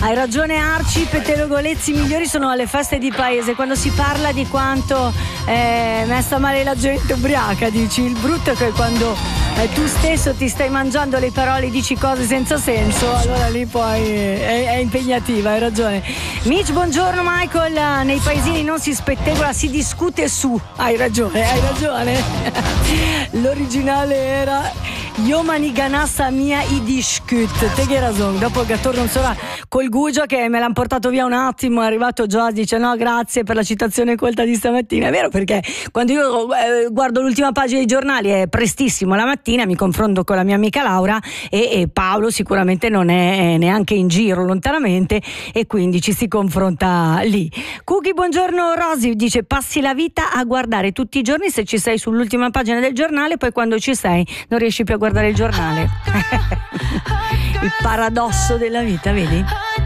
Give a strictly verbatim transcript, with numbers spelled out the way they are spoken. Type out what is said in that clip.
Hai ragione Arci, i pettegolezzi migliori sono alle feste di paese, quando si parla di quanto eh, messa male la gente ubriaca, dici. Il brutto è che quando eh, tu stesso ti stai mangiando le parole, dici cose senza senso, allora lì poi è, è impegnativa, hai ragione. Mitch, buongiorno Michael, nei paesini non si spettegola, si discute su. Hai ragione, hai ragione. L'originale era Io mani ganassa mia i discut. Te che ragione. Dopo che torno solo col Gugio che me l'hanno portato via un attimo, è arrivato già, dice no grazie per la citazione colta di stamattina. È vero, perché quando io eh, guardo l'ultima pagina dei giornali è prestissimo la mattina, mi confronto con la mia amica Laura e, e Paolo sicuramente non è neanche in giro lontanamente e quindi ci si confronta lì. Cookie, buongiorno Rosy, dice passi la vita a guardare tutti i giorni se ci sei sull'ultima pagina del giornale, poi quando ci sei non riesci più a guardare il giornale. Il paradosso della vita, vedi?